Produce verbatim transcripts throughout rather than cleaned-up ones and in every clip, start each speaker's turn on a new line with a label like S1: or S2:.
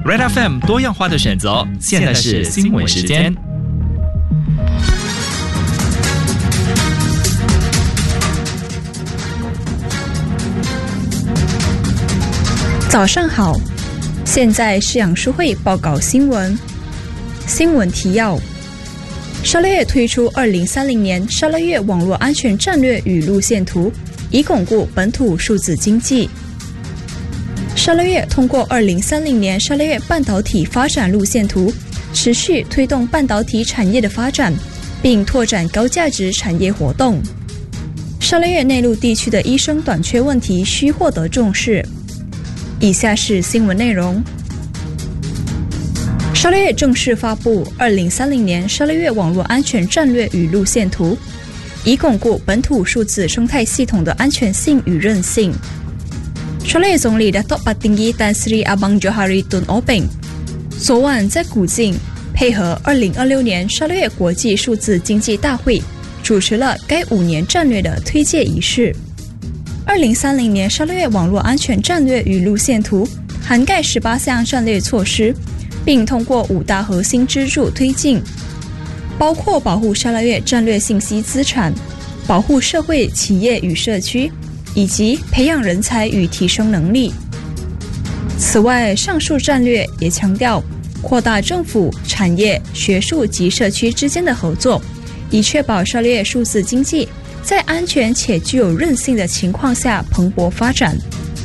S1: Red F M 多样化的选择，现在是新闻时间。
S2: 早上好，现在是杨淑慧报告新闻。新闻提要：沙拉越推出二零三零年沙拉越网络安全战略与路线图，以巩固本土数字经济。沙拉越通过二零三零年沙拉越半导体发展路线图，持续推动半导体产业的发展，并拓展高价值产业活动。沙拉越内陆地区的医生短缺问题需获得重视。以下是新闻内容。沙拉越正式发布二零三零年沙拉越网络安全战略与路线图，以巩固本土数字生态系统的安全性与韧性。沙拉越总理 Datuk Patinggi Tan Sri Abang Johari Tun Openg 昨晚在古晋配合二零二六年沙拉越国际数字经济大会，主持了该五年战略的推介仪式。二零三零年沙拉越网络安全战略与路线图涵盖十八项战略措施，并通过五大核心支柱推进，包括保护沙拉越战略信息资产、保护社会企业与社区，以及培养人才与提升能力。此外，上述战略也强调扩大政府、产业、学术及社区之间的合作，以确保沙拉越数字经济在安全且具有韧性的情况下蓬勃发展。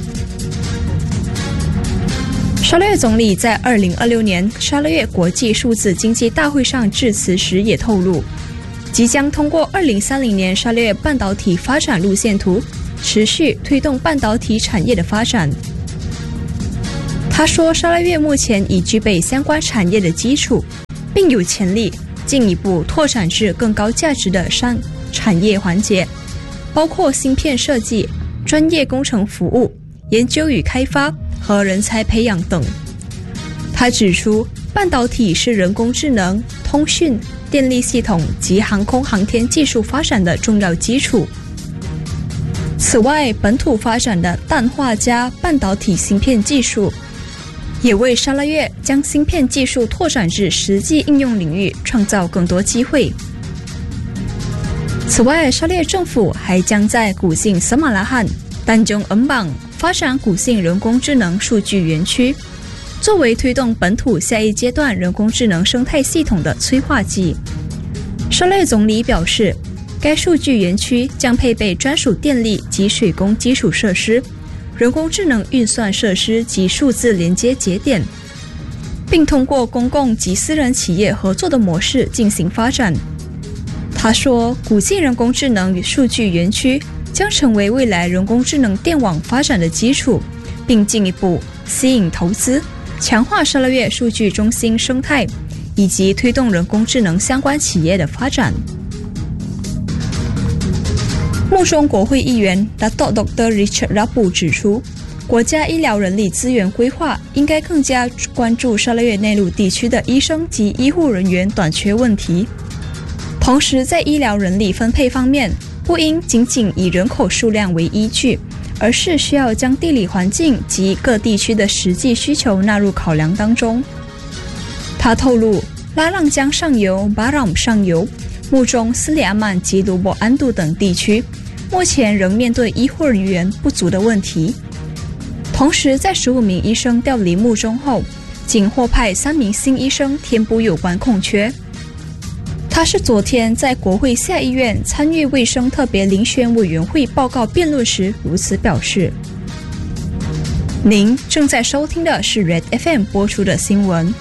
S2: 沙拉越总理在二零二六年沙拉越国际数字经济大会上致辞时也透露，即将通过二零三零年沙拉越半导体发展路线图，持续推动半导体产业的发展。他说，沙拉越目前已具备相关产业的基础，并有潜力进一步拓展至更高价值的商产业环节，包括芯片设计、专业工程服务、研究与开发和人才培养等。他指出，半导体是人工智能、通讯、电力系统及航空航天技术发展的重要基础。此外，本土发展的氮化镓半导体芯片技术，也为沙拉越将芯片技术拓展至实际应用领域创造更多机会。此外，沙拉越政府还将在古晋撒马拉罕、丹中恩邦发展古晋人工智能数据园区，作为推动本土下一阶段人工智能生态系统的催化剂。沙拉越总理表示，该数据园区将配备专属电力及水供基础设施、人工智能运算设施及数字连接节点，并通过公共及私人企业合作的模式进行发展。他说，古晋人工智能与数据园区将成为未来人工智能电网发展的基础，并进一步吸引投资，强化沙拉越数据中心生态，以及推动人工智能相关企业的发展。穆中国会议员 Datuk Doktor Richard Rabu 指出，国家医疗人力资源规划应该更加关注沙拉越内陆地区的医生及医护人员短缺问题。同时，在医疗人力分配方面，不应仅仅以人口数量为依据，而是需要将地理环境及各地区的实际需求纳入考量当中。他透露，拉浪江上游、巴朗姆上游、穆中、斯里阿曼及卢博安杜等地区目前仍面对医护人员不足的问题。同时，在十五名医生调离穆中后，仅获派三名新医生填补有关空缺。他是昨天在国会下议院参与卫生特别遴选委员会报告辩论时如此表示。您正在收听的是 Red F M 播出的新闻。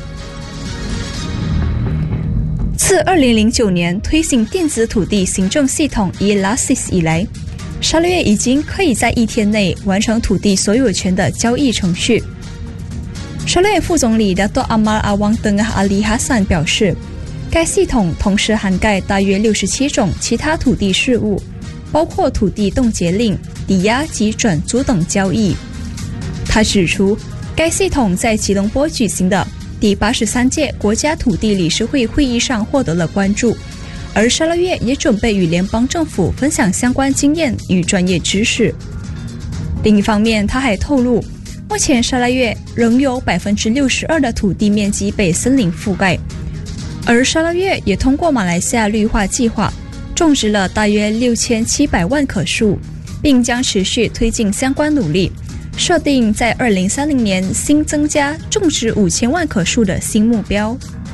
S2: 自二零零九年推行电子土地行政系统 E-Lasis 以来，沙拉越已经可以在一天内完成土地所有权的交易程序。沙拉越副总理 Datuk Amal Awang Tengah Ali Hassan 表示，该系统同时涵盖大约六十七种其他土地事务，包括土地冻结令、抵押及转租等交易。他指出，该系统在吉隆坡举行的第八十三届国家土地理事会会议上获得了关注，而沙拉越也准备与联邦政府分享相关经验与专业知识。另一方面，他还透露， 目前沙拉越仍有 百分之六十二 的土地面积被森林覆盖，而沙拉越也通过马来西亚绿化计划种植了大约六千七百万棵树，并将持续推进相关努力，设定在二零三零年新增加种植五千万棵树的新目标。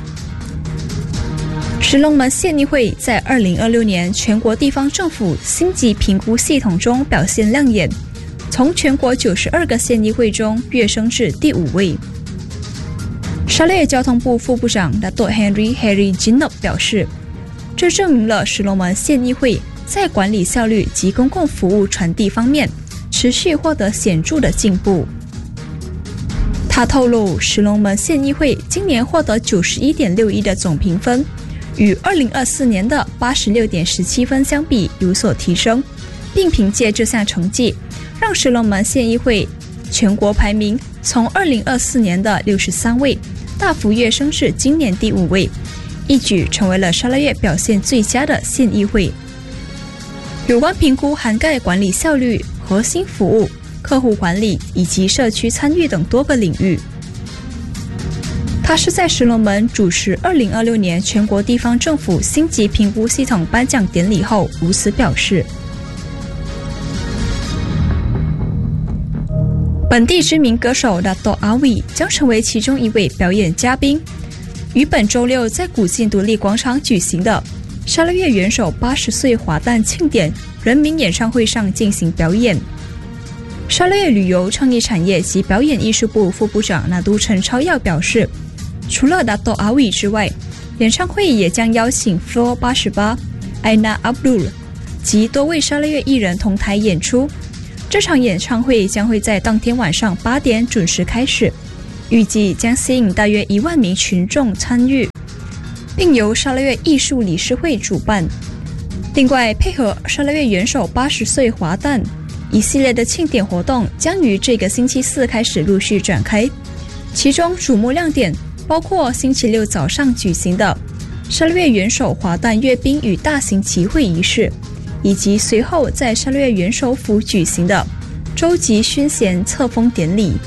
S2: 石龙门县议会在二零二六年全国地方政府星级评估系统中表现亮眼，从全国九十二个县议会中跃升至第五位。沙拉越交通部副部长 Dato' Henry Harry Jinop 表示，这证明了石龙门县议会在管理效率及公共服务传递方面持续获得显著的进步。他透露，石龙门县议会今年获得 九十一点六一 的总评分，与二零二四年的 八十六点一七 分相比有所提升，并凭借这项成绩让石龙门县议会全国排名从二零二四年的六十三位大幅跃升至今年第五位，一举成为了沙拉越表现最佳的县议会。有关评估涵盖管理效率、核心服务、客户管理以及社区参与等多个领域。他是在石龙门主持二零二六年全国地方政府星级评估系统颁奖典礼后如此表示。本地知名歌手 Dato' Awi 将成为其中一位表演嘉宾，于本周六在古晋独立广场举行的沙拉越元首八十岁华诞庆典人民演唱会上进行表演。沙拉越旅游创意产业及表演艺术部副部长纳都陈超耀表示，除了 Dato' Awi 之外，演唱会也将邀请 Floor 八十八、Aina Abdul 及多位沙拉越艺人同台演出。这场演唱会将会在当天晚上八点准时开始，预计将吸引大约一万名群众参与，并由沙拉越艺术理事会主办。另外，配合沙拉越元首八十岁华诞，一系列的庆典活动将于这个星期四开始陆续展开，其中瞩目亮点包括星期六早上举行的沙拉越元首华诞阅兵与大型集会仪式，以及随后在沙拉越元首府举行的州级勋衔册封典礼。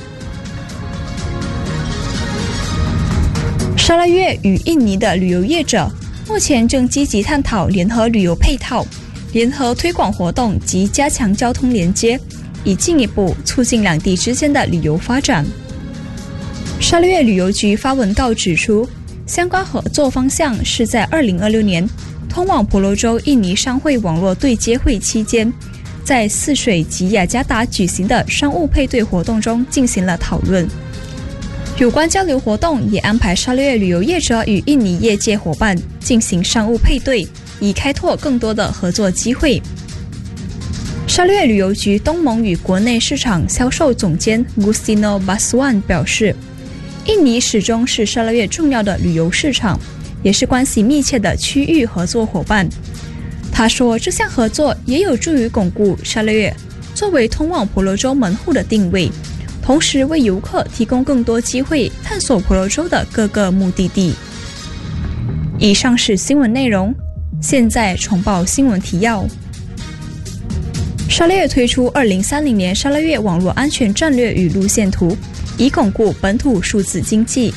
S2: 沙拉越与印尼的旅游业者目前正积极探讨联合旅游配套、联合推广活动及加强交通连接，以进一步促进两地之间的旅游发展。沙拉越旅游局发文告指出，相关合作方向是在二零二六年通往婆罗洲印尼商会网络对接会期间，在泗水及雅加达举行的商务配对活动中进行了讨论。有关交流活动也安排沙拉越旅游业者与印尼业界伙伴进行商务配对，以开拓更多的合作机会。沙拉越旅游局东盟与国内市场销售总监 Gustino Baswan 表示，印尼始终是沙拉越重要的旅游市场，也是关系密切的区域合作伙伴。他说，这项合作也有助于巩固沙拉越作为通往婆罗洲门户的定位，同时为游客提供更多机会探索婆罗洲的各个目的地。以上是新闻内容，现在重报新闻提要。沙拉越推出二零三零年沙拉越网络安全战略与路线图，以巩固本土数字经济。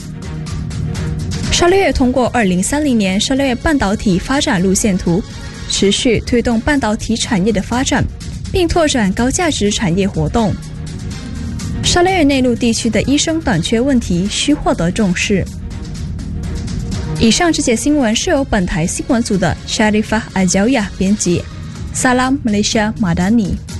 S2: 沙拉越通过二零三零年沙拉越半导体发展路线图，持续推动半导体产业的发展，并拓展高价值产业活动。沙拉越内陆地区的医生短缺问题需获得重视。以上这节新闻是由本台新闻组的 Sharifah Aljawiyah 编辑。Salam Malaysia Madani。